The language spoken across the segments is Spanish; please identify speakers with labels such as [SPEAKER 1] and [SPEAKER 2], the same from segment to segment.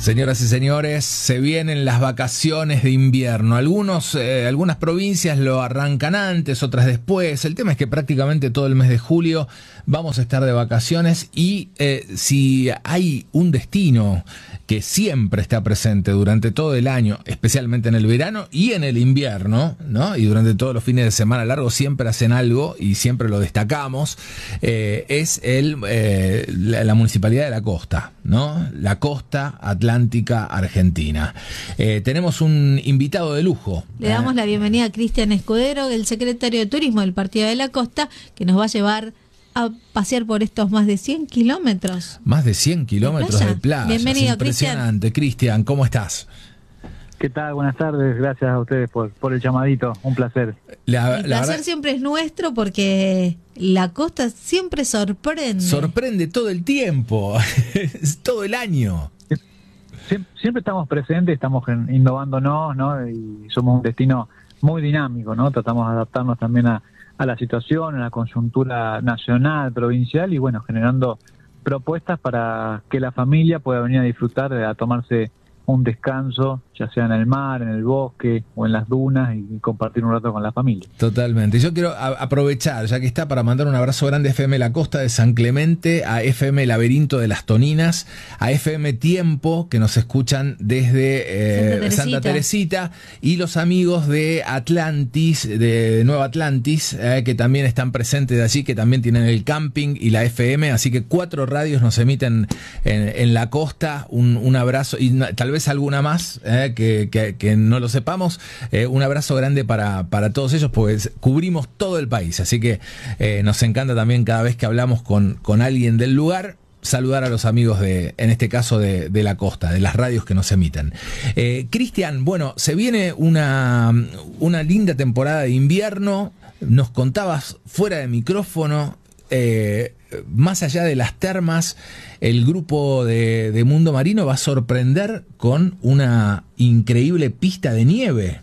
[SPEAKER 1] Señoras y señores, se vienen las vacaciones de invierno. Algunas provincias lo arrancan antes, otras después. El tema es que prácticamente todo el mes de julio vamos a estar de vacaciones y si hay un destino que siempre está presente durante todo el año, especialmente en el verano y en el invierno, ¿no? Y durante todos los fines de semana largos siempre hacen algo y siempre lo destacamos, es la Municipalidad de la Costa, ¿no? La Costa Atlántica Argentina. Tenemos un invitado de lujo.
[SPEAKER 2] Le damos la bienvenida a Cristian Escudero, el secretario de Turismo del Partido de la Costa, que nos va a llevar a pasear por estos más de 100 kilómetros.
[SPEAKER 1] Más de 100 kilómetros de playa.
[SPEAKER 2] Bienvenido,
[SPEAKER 1] impresionante. Cristian, ¿cómo estás?
[SPEAKER 3] ¿Qué tal? Buenas tardes. Gracias a ustedes por el llamadito. Un placer.
[SPEAKER 2] El placer siempre es nuestro porque la costa siempre sorprende.
[SPEAKER 1] Sorprende todo el tiempo, todo el año.
[SPEAKER 3] Siempre estamos presentes, estamos innovándonos, ¿no? Y somos un destino muy dinámico, ¿no? Tratamos de adaptarnos también a la situación, a la coyuntura nacional, provincial y bueno, generando propuestas para que la familia pueda venir a disfrutar, a tomarse un descanso, ya sea en el mar, en el bosque o en las dunas y compartir un rato con la familia.
[SPEAKER 1] Totalmente. Yo quiero aprovechar, ya que está, para mandar un abrazo grande a FM La Costa de San Clemente, a FM Laberinto de las Toninas, a FM Tiempo, que nos escuchan desde Santa Teresita, y los amigos de Atlantis, de Nueva Atlantis, que también están presentes de allí, que también tienen el camping y la FM, así que 4 radios nos emiten en la costa. Un abrazo, y tal vez alguna más, que no lo sepamos. Un abrazo grande para todos ellos, pues cubrimos todo el país, así que nos encanta también cada vez que hablamos con alguien del lugar, saludar a los amigos en este caso de la costa, de las radios que nos emiten. Cristian, bueno, se viene una linda temporada de invierno. Nos contabas fuera de micrófono, más allá de las termas, el grupo de Mundo Marino va a sorprender con una increíble pista de nieve.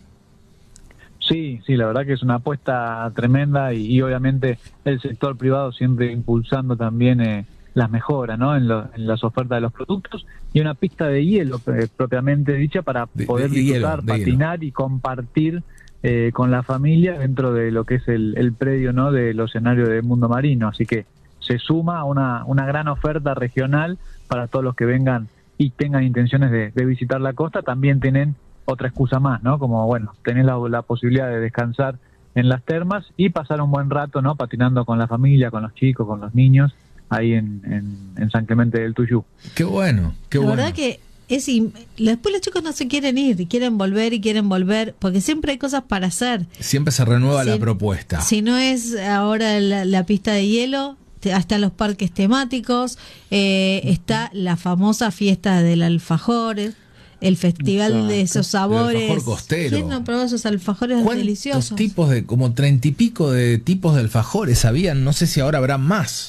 [SPEAKER 3] Sí, la verdad que es una apuesta tremenda y obviamente el sector privado siempre impulsando también las mejoras, ¿no? en las ofertas de los productos, y una pista de hielo propiamente dicha para poder disfrutar, patinar y compartir con la familia dentro de lo que es el predio, ¿no? Del escenario de Mundo Marino. Así que se suma una gran oferta regional para todos los que vengan y tengan intenciones de visitar la costa. También tienen otra excusa más, ¿no? Como, bueno, tener la posibilidad de descansar en las termas y pasar un buen rato, ¿no? Patinando con la familia, con los chicos, con los niños, ahí en San Clemente del Tuyú.
[SPEAKER 1] Qué bueno, qué bueno.
[SPEAKER 2] La verdad que después los chicos no se quieren ir, quieren volver, porque siempre hay cosas para hacer.
[SPEAKER 1] Siempre se renueva la propuesta.
[SPEAKER 2] Si no es ahora la pista de hielo, hasta los parques temáticos, está la famosa fiesta del alfajor, el festival de esos sabores.
[SPEAKER 1] El alfajor costero.
[SPEAKER 2] ¿Quién no probó esos alfajores deliciosos?
[SPEAKER 1] ¿Cuántos tipos como 30 y pico de tipos de alfajores habían? No sé si ahora habrá más.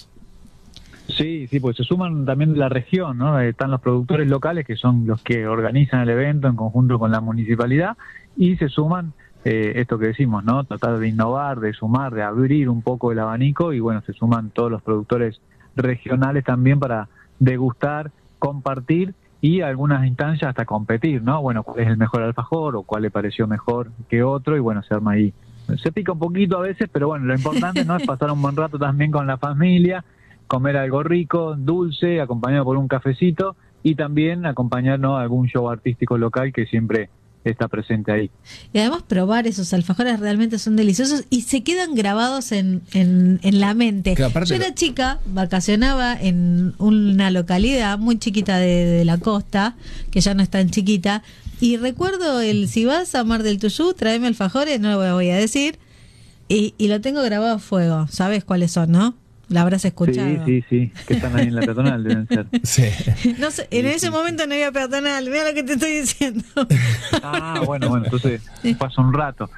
[SPEAKER 3] Sí, pues se suman también de la región, ¿no? Están los productores locales, que son los que organizan el evento en conjunto con la municipalidad, y se suman esto que decimos, ¿no? Tratar de innovar, de sumar, de abrir un poco el abanico, y bueno, se suman todos los productores regionales también para degustar, compartir y algunas instancias hasta competir, ¿no? Bueno, cuál es el mejor alfajor o cuál le pareció mejor que otro, y bueno, se arma ahí. Se pica un poquito a veces, pero bueno, lo importante no es pasar un buen rato también con la familia, comer algo rico, dulce, acompañado por un cafecito, y también acompañarnos a algún show artístico local que siempre está presente ahí.
[SPEAKER 2] Y además probar esos alfajores realmente son deliciosos y se quedan grabados en la mente. Yo era chica, vacacionaba en una localidad muy chiquita de la costa, que ya no es tan chiquita, y recuerdo si vas a Mar del Tuyú, tráeme alfajores, no lo voy a decir, y lo tengo grabado a fuego. ¿Sabes cuáles son, no? La habrás escuchado.
[SPEAKER 3] Sí, que están ahí en la peatonal, deben ser.
[SPEAKER 1] Sí.
[SPEAKER 2] No sé, en ese momento no había peatonal, mira lo que te estoy diciendo.
[SPEAKER 3] Bueno, entonces pasa un rato.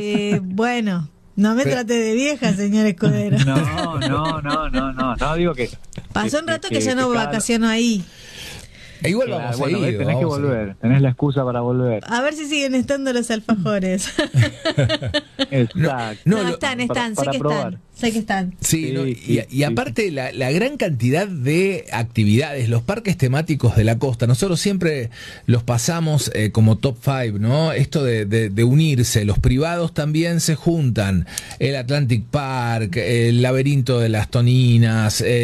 [SPEAKER 2] Bueno, no me trate de vieja, señor Escudero.
[SPEAKER 3] No, digo que...
[SPEAKER 2] Pasó un rato que yo no vacaciono ahí.
[SPEAKER 1] Igual vamos
[SPEAKER 3] bueno,
[SPEAKER 1] a ir.
[SPEAKER 3] Tenés que volver, tenés la excusa para volver.
[SPEAKER 2] A ver si siguen estando los alfajores.
[SPEAKER 3] Exacto.
[SPEAKER 2] No, están, sé que están.
[SPEAKER 1] Sí, y aparte la gran cantidad de actividades, los parques temáticos de la costa, nosotros siempre los pasamos como top 5, ¿no? Esto de unirse, los privados también se juntan, el Atlantic Park, el laberinto de las Toninas,